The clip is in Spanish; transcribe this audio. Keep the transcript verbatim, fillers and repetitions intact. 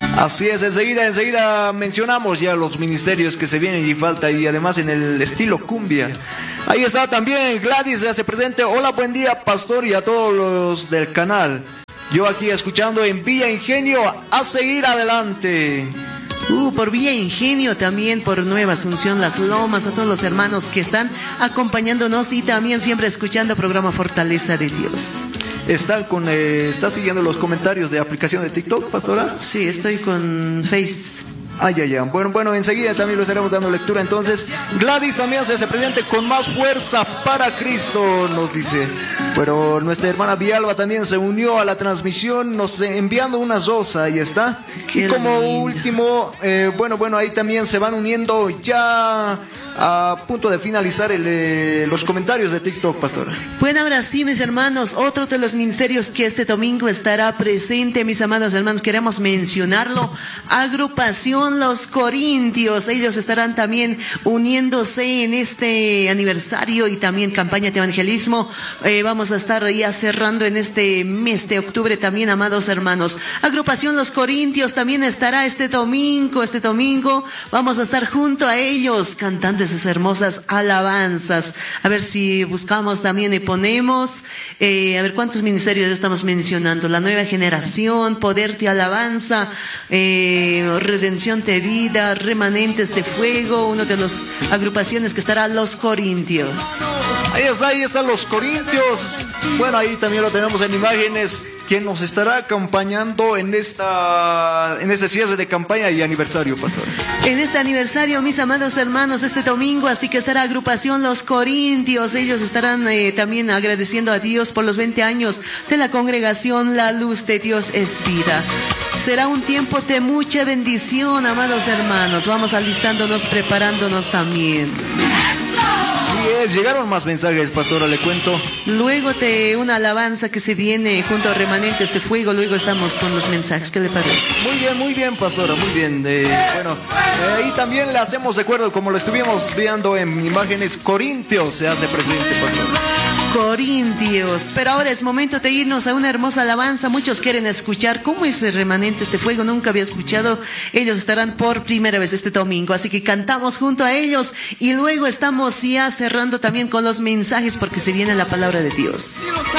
Así es, enseguida, enseguida mencionamos ya los ministerios que se vienen y falta, y además en el estilo cumbia. Ahí está también Gladys, se hace presente. Hola, buen día, pastor, y a todos los del canal. Yo aquí escuchando en Villa Ingenio, a seguir adelante. Uh, por Villa Ingenio, también por Nueva Asunción, Las Lomas, a todos los hermanos que están acompañándonos y también siempre escuchando programa Fortaleza de Dios. ¿Está, con, eh, ¿Está siguiendo los comentarios de aplicación de TikTok, pastora? Sí, estoy con Face. Ay, ay, ay. Bueno, bueno, enseguida también lo estaremos dando lectura. Entonces, Gladys también se hace presente con más fuerza para Cristo, nos dice. Pero nuestra hermana Villalba también se unió a la transmisión, nos enviando una rosa, ahí está. Y como último, eh, bueno, bueno, ahí también se van uniendo ya a punto de finalizar el, eh, los comentarios de TikTok, pastora. Bueno, ahora sí, mis hermanos, otro de los ministerios que este domingo estará presente, mis amados hermanos, queremos mencionarlo, Agrupación Los Corintios. Ellos estarán también uniéndose en este aniversario y también campaña de evangelismo. Eh, vamos a estar ya cerrando en este mes de octubre también, amados hermanos. Agrupación Los Corintios también estará este domingo, este domingo vamos a estar junto a ellos cantando esas hermosas alabanzas. A ver si buscamos también y ponemos, eh, a ver cuántos ministerios estamos mencionando. La nueva generación, poder de alabanza, eh, redención de vida, remanentes de fuego, uno de las agrupaciones que estará Los Corintios. Ahí está, ahí están Los Corintios. Bueno, ahí también lo tenemos en imágenes, quien nos estará acompañando en esta en este cierre de campaña y aniversario, pastor. En este aniversario, mis amados hermanos, este domingo, así que estará Agrupación Los Corintios. Ellos estarán eh, también agradeciendo a Dios por los veinte años de la congregación La Luz de Dios es Vida. Será un tiempo de mucha bendición, amados hermanos. Vamos alistándonos, preparándonos también. Así es, llegaron más mensajes, pastora, le cuento. Luego de una alabanza que se viene junto a Remanentes de Fuego, luego estamos con los mensajes. ¿Qué le parece? Muy bien, muy bien, pastora, muy bien. Eh, bueno, eh, ahí también le hacemos recuerdo, como lo estuvimos viendo en imágenes, Corintios se hace presente, pastora. Corintios, pero ahora es momento de irnos a una hermosa alabanza. Muchos quieren escuchar cómo es el Remanentes de Fuego, nunca había escuchado. Ellos estarán por primera vez este domingo, así que cantamos junto a ellos y luego estamos ya cerrando también con los mensajes porque se viene la palabra de Dios.